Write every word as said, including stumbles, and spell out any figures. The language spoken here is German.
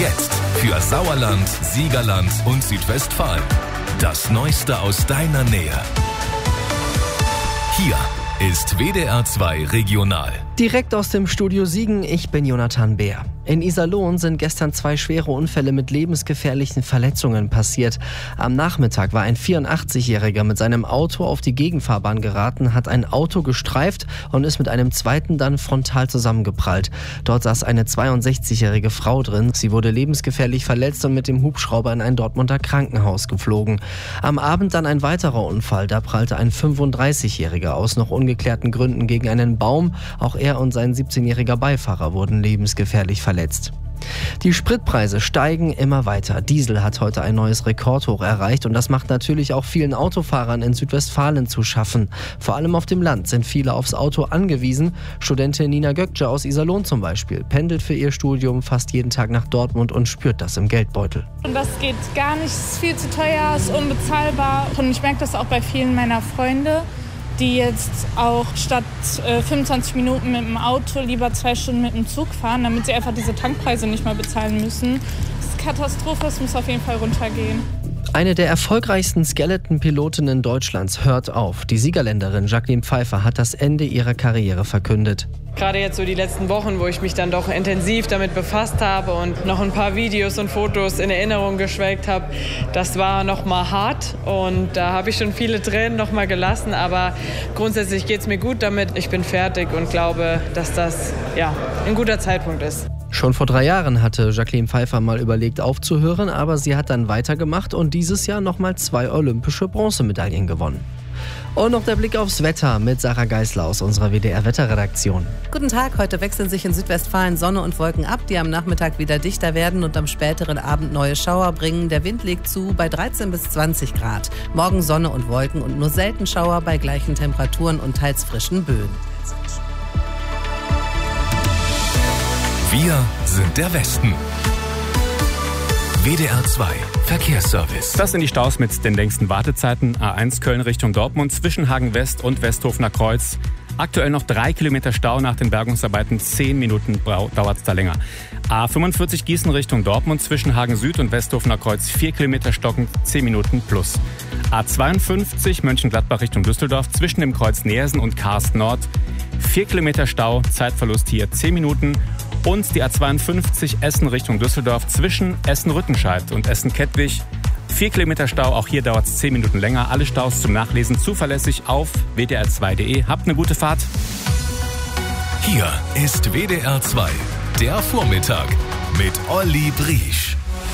Jetzt für Sauerland, Siegerland und Südwestfalen. Das Neueste aus deiner Nähe. Hier ist W D R zwei Regional. Direkt aus dem Studio Siegen, ich bin Jonathan Beer. In Iserlohn sind gestern zwei schwere Unfälle mit lebensgefährlichen Verletzungen passiert. Am Nachmittag war ein vierundachtzigjähriger mit seinem Auto auf die Gegenfahrbahn geraten, hat ein Auto gestreift und ist mit einem zweiten dann frontal zusammengeprallt. Dort saß eine zweiundsechzigjährige Frau drin. Sie wurde lebensgefährlich verletzt und mit dem Hubschrauber in ein Dortmunder Krankenhaus geflogen. Am Abend dann ein weiterer Unfall. Da prallte ein fünfunddreißigjähriger aus noch ungeklärten Gründen gegen einen Baum. Auch er und sein siebzehnjähriger Beifahrer wurden lebensgefährlich verletzt. verletzt. Die Spritpreise steigen immer weiter. Diesel hat heute ein neues Rekordhoch erreicht und das macht natürlich auch vielen Autofahrern in Südwestfalen zu schaffen. Vor allem auf dem Land sind viele aufs Auto angewiesen. Studentin Nina Gökce aus Iserlohn zum Beispiel pendelt für ihr Studium fast jeden Tag nach Dortmund und spürt das im Geldbeutel. Und das geht gar nicht, ist viel zu teuer, ist unbezahlbar. Und ich merke das auch bei vielen meiner Freunde, die jetzt auch statt äh, fünfundzwanzig Minuten mit dem Auto lieber zwei Stunden mit dem Zug fahren, damit sie einfach diese Tankpreise nicht mehr bezahlen müssen. Das ist Katastrophe, das muss auf jeden Fall runtergehen. Eine der erfolgreichsten Skeleton-Pilotinnen Deutschlands hört auf. Die Siegerländerin Jacqueline Pfeiffer hat das Ende ihrer Karriere verkündet. Gerade jetzt so die letzten Wochen, wo ich mich dann doch intensiv damit befasst habe und noch ein paar Videos und Fotos in Erinnerung geschwelgt habe, das war noch mal hart und da habe ich schon viele Tränen noch mal gelassen, aber grundsätzlich geht es mir gut damit. Ich bin fertig und glaube, dass das ja ein guter Zeitpunkt ist. Schon vor drei Jahren hatte Jacqueline Pfeiffer mal überlegt aufzuhören, aber sie hat dann weitergemacht und dieses Jahr nochmal zwei olympische Bronzemedaillen gewonnen. Und noch der Blick aufs Wetter mit Sarah Geisler aus unserer W D R-Wetterredaktion. Guten Tag, heute wechseln sich in Südwestfalen Sonne und Wolken ab, die am Nachmittag wieder dichter werden und am späteren Abend neue Schauer bringen. Der Wind legt zu bei dreizehn bis zwanzig Grad. Morgen Sonne und Wolken und nur selten Schauer bei gleichen Temperaturen und teils frischen Böen. Wir sind der Westen. W D R zwei Verkehrsservice. Das sind die Staus mit den längsten Wartezeiten. A eins Köln Richtung Dortmund zwischen Hagen West und Westhofener Kreuz. Aktuell noch drei Kilometer Stau nach den Bergungsarbeiten. Zehn Minuten dauert es da länger. A fünfundvierzig Gießen Richtung Dortmund zwischen Hagen Süd und Westhofener Kreuz. Vier Kilometer stocken, zehn Minuten plus. A zweiundfünfzig Mönchengladbach Richtung Düsseldorf zwischen dem Kreuz Neersen und Karst Nord. Vier Kilometer Stau, Zeitverlust hier zehn Minuten. Und die A zweiundfünfzig Essen Richtung Düsseldorf zwischen Essen-Rüttenscheid und Essen-Kettwig. Vier Kilometer Stau, auch hier dauert es zehn Minuten länger. Alle Staus zum Nachlesen zuverlässig auf w d r zwei punkt d e. Habt eine gute Fahrt. Hier ist W D R zwei, der Vormittag mit Olli Briesch.